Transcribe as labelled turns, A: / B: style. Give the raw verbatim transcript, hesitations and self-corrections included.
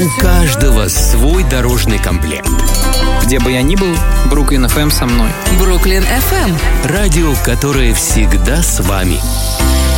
A: У каждого свой дорожный комплект.
B: Где бы я ни был, Бруклин эф эм со мной.
C: Бруклин эф эм.
A: Радио, которое всегда с вами.